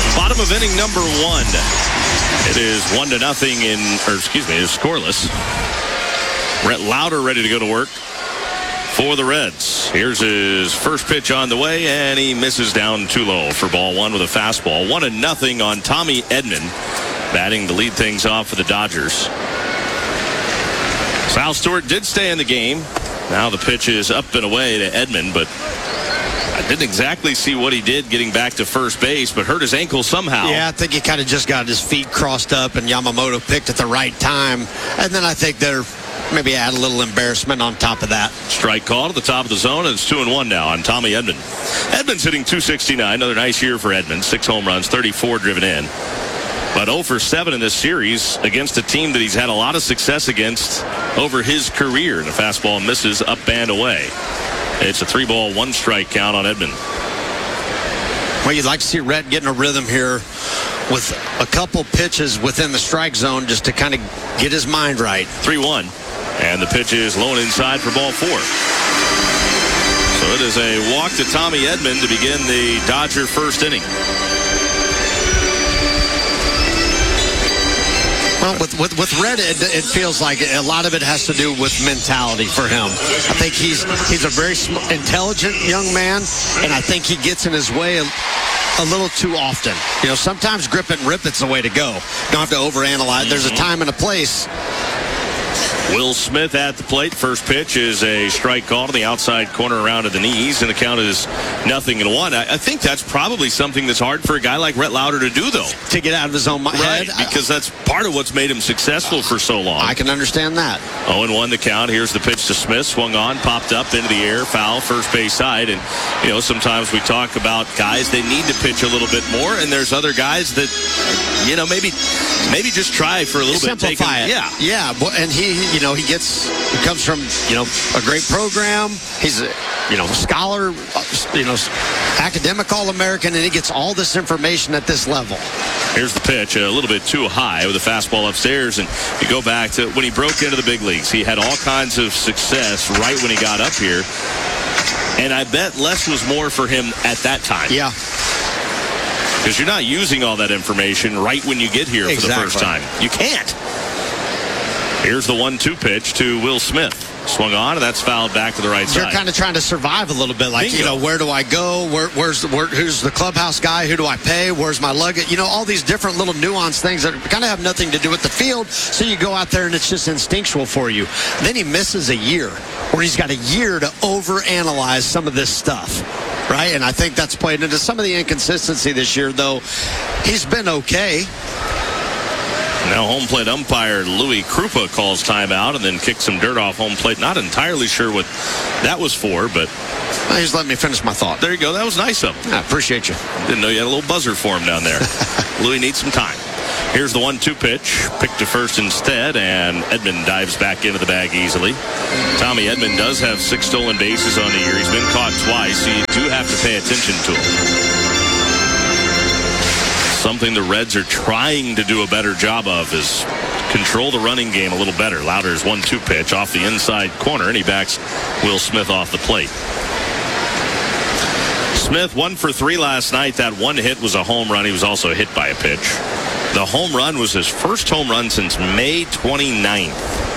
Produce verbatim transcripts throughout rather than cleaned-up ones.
Bottom of inning number one. It is one to nothing in, or excuse me, it is scoreless. Rhett Lauder ready to go to work for the Reds. Here's his first pitch on the way, and he misses down too low for ball one with a fastball. One to nothing on Tommy Edman, batting to lead things off for the Dodgers. Sal Stewart did stay in the game. Now the pitch is up and away to Edman, but I didn't exactly see what he did getting back to first base, but hurt his ankle somehow. Yeah, I think he kind of just got his feet crossed up, and Yamamoto picked at the right time. And then I think they're maybe add a little embarrassment on top of that. Strike call at the top of the zone, and it's two and one now on Tommy Edman. Edman's hitting two sixty-nine. Another nice year for Edman. Six home runs, thirty-four driven in. But oh for seven in this series against a team that he's had a lot of success against over his career. And the fastball misses up and away. It's a three ball, one strike count on Edman. Well, you'd like to see Rhett getting a rhythm here with a couple pitches within the strike zone just to kind of get his mind right. three one. And the pitch is low and inside for ball four. So it is a walk to Tommy Edman to begin the Dodger first inning. Well, with, with, with Rhett, it, it feels like a lot of it has to do with mentality for him. I think he's he's a very sm- intelligent young man, and I think he gets in his way a, a little too often. You know, sometimes grip it and rip it's the way to go. Don't have to overanalyze. Mm-hmm. There's a time and a place. Will Smith at the plate. First pitch is a strike call to the outside corner around to the knees, and the count is nothing and one. I, I think that's probably something that's hard for a guy like Rhett Lauder to do, though. To get out of his own head. Right, because that's part of what's made him successful for so long. I can understand that. oh and one the count. Here's the pitch to Smith. Swung on, popped up into the air, foul, first base side. And, you know, sometimes we talk about guys, they need to pitch a little bit more, and there's other guys that, you know, maybe maybe just try for a little Simplify bit. Simplify it. Yeah. Yeah, and he, you know, he gets, he comes from, you know, a great program. He's a, you know, scholar, you know, academic All-American, and he gets all this information at this level. Here's the pitch, a little bit too high with a fastball upstairs. And you go back to when he broke into the big leagues, he had all kinds of success right when he got up here. And I bet less was more for him at that time. Yeah. Because you're not using all that information right when you get here for exactly. the first time. You can't. Here's the one two pitch to Will Smith. Swung on, and that's fouled back to the right You're side. You're kind of trying to survive a little bit. Like, Bingo. you know, where do I go? Where, where's the, where, who's the clubhouse guy? Who do I pay? Where's my luggage? You know, all these different little nuanced things that kind of have nothing to do with the field. So you go out there, and it's just instinctual for you. Then he misses a year, where he's got a year to overanalyze some of this stuff. Right? And I think that's played into some of the inconsistency this year, though. He's been okay. Now home plate umpire Louis Krupa calls timeout and then kicks some dirt off home plate. Not entirely sure what that was for, but... Well, just let me finish my thought. There you go. That was nice of him. I appreciate you. Didn't know you had a little buzzer for him down there. Louis needs some time. Here's the one two pitch. Picked to first instead, and Edman dives back into the bag easily. Tommy Edman does have six stolen bases on the year. He's been caught twice, so you do have to pay attention to him. Something the Reds are trying to do a better job of is control the running game a little better. Lauder's one two pitch off the inside corner, and he backs Will Smith off the plate. Smith one for three last night. That one hit was a home run. He was also hit by a pitch. The home run was his first home run since May twenty-ninth.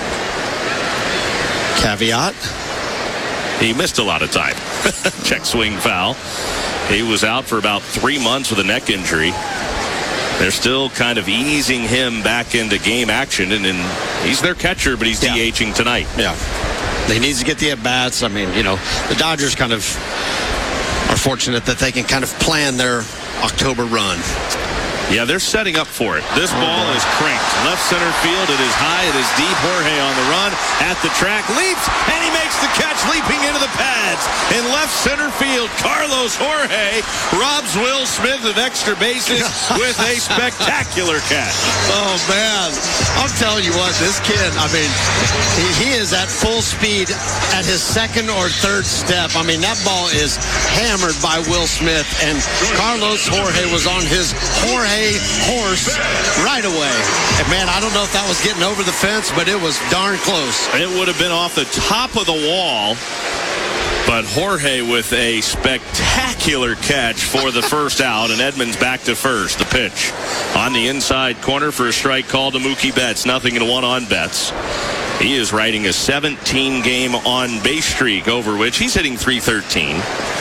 Caveat? He missed a lot of time. Check swing foul. He was out for about three months with a neck injury. They're still kind of easing him back into game action, and, and he's their catcher, but he's yeah. DHing tonight. Yeah. He needs to get the at-bats. I mean, you know, the Dodgers kind of are fortunate that they can kind of plan their October run. Yeah, they're setting up for it. This ball is cranked. Left center field. It is high. It is deep. Jorge on the run. At the track. Leaps. And he makes the catch, leaping into the pads. In left center field, Carlos Jorge robs Will Smith of extra bases with a spectacular catch. Oh, man. I'm telling you what, this kid, I mean, he, he is at full speed at his second or third step. I mean, that ball is hammered by Will Smith. And Carlos Jorge was on his Jorge horse right away. And man, I don't know if that was getting over the fence, but it was darn close. It would have been off the top of the wall, but But Jorge with a spectacular catch for the first out, and Edmonds back to first. The pitch on the inside corner for a strike call to Mookie Betts. Nothing in one on Betts. He is riding a seventeen-game on-base streak over which he's hitting three thirteen.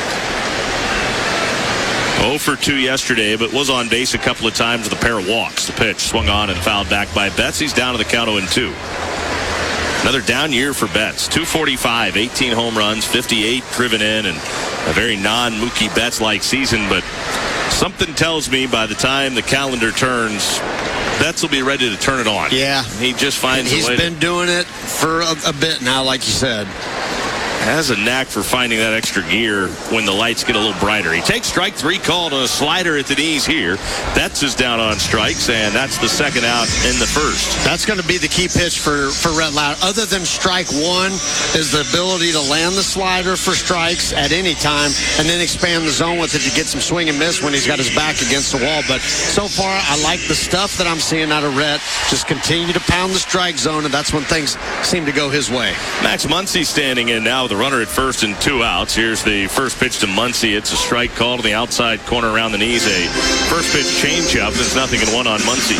oh for two yesterday, but was on base a couple of times with a pair of walks. The pitch swung on and fouled back by Betts. He's down to the count oh and two. Another down year for Betts. two forty-five, eighteen home runs, fifty-eight driven in, and a very non-Mookie Betts-like season. But something tells me by the time the calendar turns, Betts will be ready to turn it on. Yeah. He just finds and a way. He's been to, doing it for a, a bit now, like you said. Has a knack for finding that extra gear when the lights get a little brighter. He takes strike three called on a slider at the knees here. Betts is down on strikes, and that's the second out in the first. That's going to be the key pitch for, for Rhett Lowder. Other than strike one is the ability to land the slider for strikes at any time and then expand the zone with it to get some swing and miss when he's got his back against the wall. But so far, I like the stuff that I'm seeing out of Rhett. Just continue to pound the strike zone, and that's when things seem to go his way. Max Muncy standing in now with the runner at first and two outs. Here's the first pitch to Muncy. It's a strike call to the outside corner around the knees. A first pitch changeup. There's nothing in one on Muncy.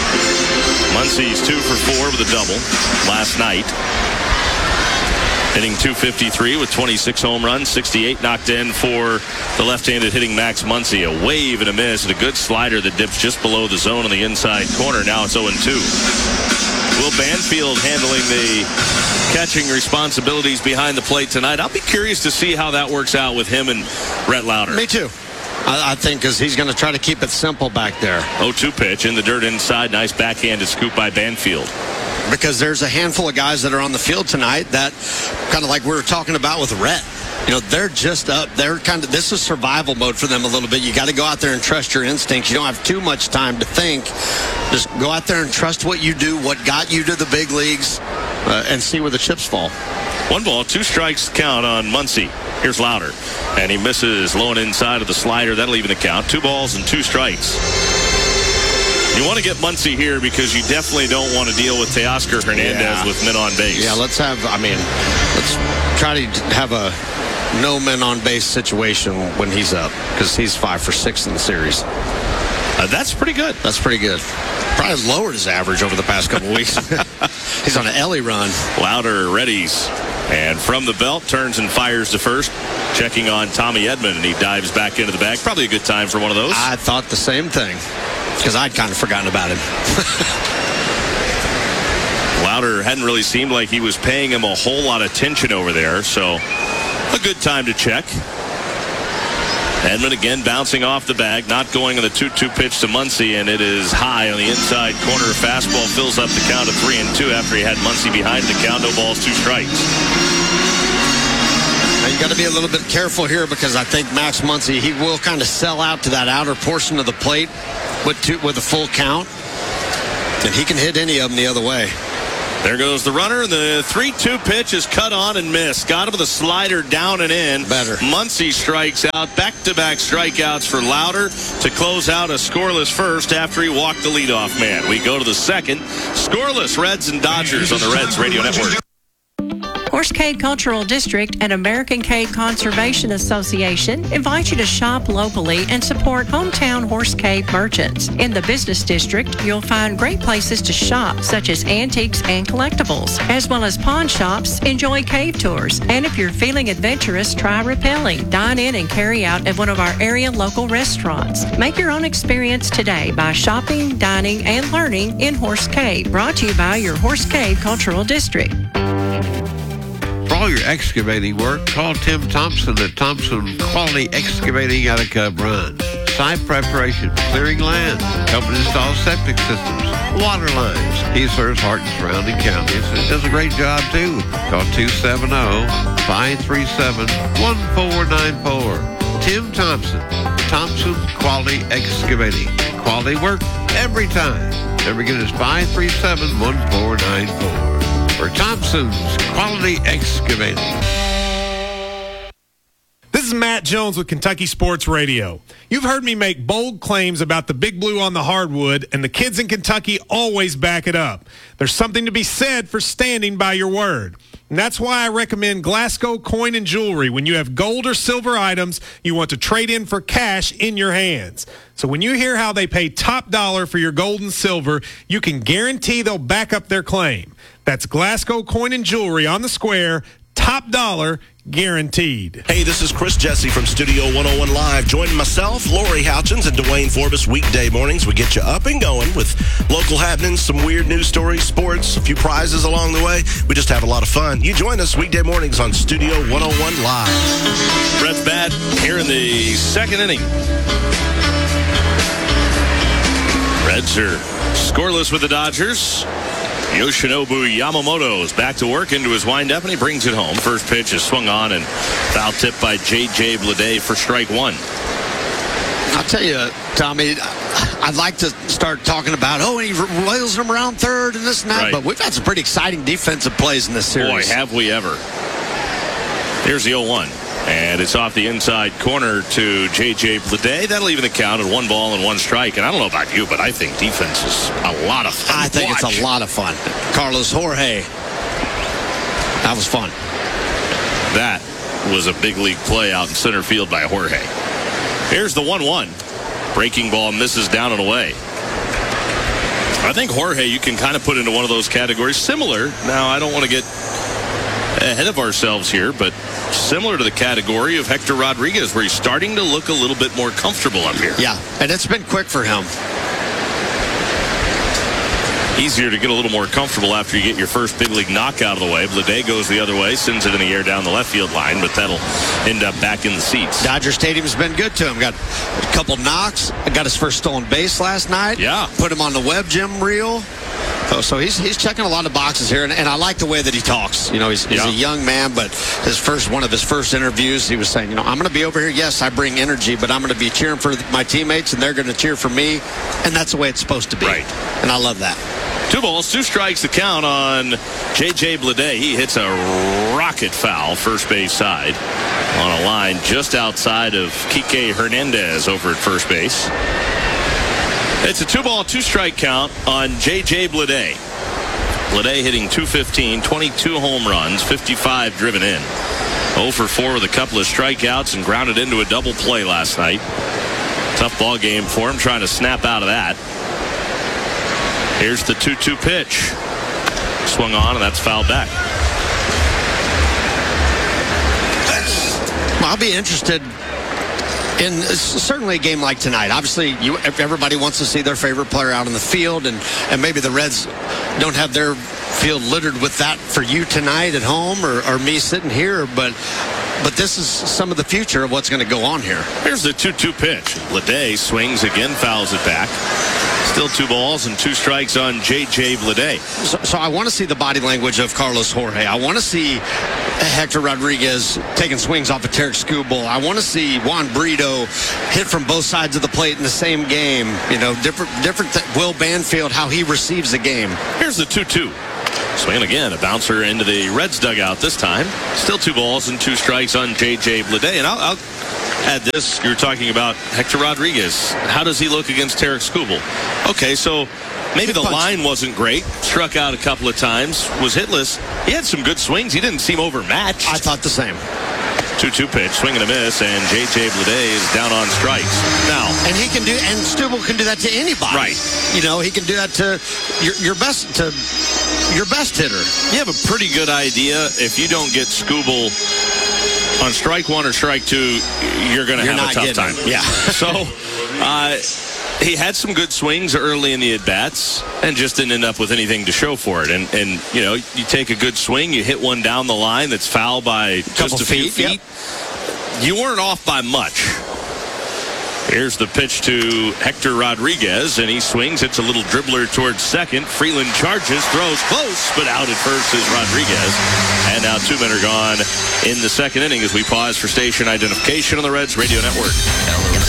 Muncy's two for four with a double last night. Hitting two fifty-three with twenty-six home runs, sixty-eight knocked in for the left-handed hitting Max Muncy. A wave and a miss, and a good slider that dips just below the zone on the inside corner. Now it's oh and two. Will Banfield handling the catching responsibilities behind the plate tonight. I'll be curious to see how that works out with him and Rhett Lowder. Me too. I, I think because he's going to try to keep it simple back there. oh two pitch in the dirt inside. Nice backhanded scoop by Banfield. Because there's a handful of guys that are on the field tonight that, kind of like we were talking about with Rhett, you know, they're just up. They're kind of, this is survival mode for them a little bit. You got to go out there and trust your instincts. You don't have too much time to think. Just go out there and trust what you do, what got you to the big leagues, uh, and see where the chips fall. One ball, two strikes count on Muncy. Here's Lowder, and he misses low and inside of the slider. That'll even the count. Two balls and two strikes. You want to get Muncy here because you definitely don't want to deal with Teoscar Hernandez yeah. with men on base. Yeah, let's have, I mean, let's try to have a no men on base situation when he's up, because he's five for six in the series. Uh, that's pretty good. That's pretty good. Probably lowered his average over the past couple weeks. He's on an Ellie run. Lowder readies. And from the belt, turns and fires to first. Checking on Tommy Edman, and he dives back into the bag. Probably a good time for one of those. I thought the same thing, because I'd kind of forgotten about him. Lowder hadn't really seemed like he was paying him a whole lot of attention over there, so a good time to check. Edman again bouncing off the bag, not going on the two two pitch to Muncy, and it is high on the inside corner. Fastball fills up the count of three and two after he had Muncy behind the count. No balls, two strikes. Now you got to be a little bit careful here, because I think Max Muncy, he will kind of sell out to that outer portion of the plate with two, with a full count, and he can hit any of them the other way. There goes the runner, and the three two pitch is cut on and missed. Got him with a slider down and in. Better. Muncy strikes out. Back-to-back strikeouts for Lowder to close out a scoreless first after he walked the leadoff man. We go to the second. Scoreless Reds and Dodgers on the Reds Radio Network. Horse Cave Cultural District and American Cave Conservation Association invite you to shop locally and support hometown Horse Cave merchants. In the business district, you'll find great places to shop, such as antiques and collectibles, as well as pawn shops. Enjoy cave tours, and if you're feeling adventurous, try rappelling. Dine in and carry out at one of our area local restaurants. Make your own experience today by shopping, dining, and learning in Horse Cave. Brought to you by your Horse Cave Cultural District. For all your excavating work, call Tim Thompson at Thompson Quality Excavating out of Cub Run. Site preparation, clearing land, helping install septic systems, water lines. He serves Hart and surrounding counties and does a great job too. Call two seven zero, five three seven, one four nine four. Tim Thompson, Thompson Quality Excavating. Quality work every time. Never get us five three seven, one four nine four. For Thompson's Quality Excavating. This is Matt Jones with Kentucky Sports Radio. You've heard me make bold claims about the Big Blue on the hardwood, and the kids in Kentucky always back it up. There's something to be said for standing by your word. And that's why I recommend Glasgow Coin and Jewelry. When you have gold or silver items, you want to trade in for cash in your hands. So when you hear how they pay top dollar for your gold and silver, you can guarantee they'll back up their claim. That's Glasgow Coin and Jewelry on the square, top dollar, guaranteed. Hey, this is Chris Jesse from Studio one oh one Live. Join myself, Lori Houchins, and Dwayne Forbes weekday mornings. We get you up and going with local happenings, some weird news stories, sports, a few prizes along the way. We just have a lot of fun. You join us weekday mornings on Studio one oh one Live. Reds bat here in the second inning. Reds are scoreless with the Dodgers. Yoshinobu Yamamoto is back to work into his windup, and he brings it home. First pitch is swung on and foul tipped by J J Bleday for strike one. I'll tell you, Tommy, I'd like to start talking about, oh, he wheels them around third and this and that, Right. but we've had some pretty exciting defensive plays in this series. Boy, have we ever. Here's the oh one. And it's off the inside corner to J J Bleday. That'll even the count at one ball and one strike. And I don't know about you, but I think defense is a lot of fun. I think Watch. it's a lot of fun. Carlos Jorge. That was fun. That was a big league play out in center field by Jorge. Here's the one one. Breaking ball misses down and away. I think Jorge you can kind of put into one of those categories. Similar. Now, I don't want to get ahead of ourselves here, but similar to the category of Hector Rodriguez, where he's starting to look a little bit more comfortable up here. Yeah, and it's been quick for him. Easier to get a little more comfortable after you get your first big league knockout of the way. Bleday goes the other way, sends it in the air down the left field line, but that'll end up back in the seats. Dodger Stadium's been good to him. Got a couple knocks. Got his first stolen base last night. Yeah. Put him on the Web Gym reel. So, so he's he's checking a lot of boxes here, and, and I like the way that he talks. You know, he's, he's Yeah. a young man, but his first one of his first interviews, he was saying, you know, I'm going to be over here. Yes, I bring energy, but I'm going to be cheering for my teammates, and they're going to cheer for me, and that's the way it's supposed to be. Right. And I love that. Two balls, two strikes the count on J J Bleday. He hits a rocket foul first base side on a line just outside of Kike Hernandez over at first base. It's a two ball, two strike count on J J Bleday. Bleday hitting two fifteen, twenty-two home runs, fifty-five driven in. oh for four with a couple of strikeouts and grounded into a double play last night. Tough ball game for him, trying to snap out of that. Here's the two two pitch. Swung on, and that's fouled back. Well, I'll be interested in certainly a game like tonight. Obviously, you, everybody wants to see their favorite player out in the field, and, and maybe the Reds don't have their field littered with that for you tonight at home or, or me sitting here, but but this is some of the future of what's going to go on here. Here's the two two pitch. Bleday swings again, fouls it back. Still two balls and two strikes on J J Bleday. So, so I want to see the body language of Carlos Jorge. I want to see Hector Rodriguez taking swings off of Tarek Skubal. I want to see Juan Brito hit from both sides of the plate in the same game. You know, different, different th- Will Banfield, how he receives the game. Here's the two two. Swinging again, a bouncer into the Reds dugout this time. Still two balls and two strikes on J J Bleday. And I'll, I'll add this. You're talking about Hector Rodriguez. How does he look against Tarek Skubal? Okay, so maybe the line wasn't great. Struck out a couple of times. Was hitless. He had some good swings. He didn't seem overmatched. I thought the same. two two pitch, swing and a miss, and J J Bleday is down on strikes. Now, And he can do, and Stubble can do that to anybody. Right. You know, he can do that to your, your best, to your best hitter. you have a pretty good idea if you don't get Skubal on strike one or strike two, you're going to You're have not a tough getting time. him. Yeah. So, uh, he had some good swings early in the at-bats and just didn't end up with anything to show for it. And, and you know, you take a good swing, you hit one down the line that's foul by Couple just a few feet, feet. You weren't off by much. Here's the pitch to Hector Rodriguez, and he swings. It's a little dribbler towards second. Freeland charges, throws close, but out at first is Rodriguez. And now two men are gone in the second inning as we pause for station identification on the Reds Radio Network.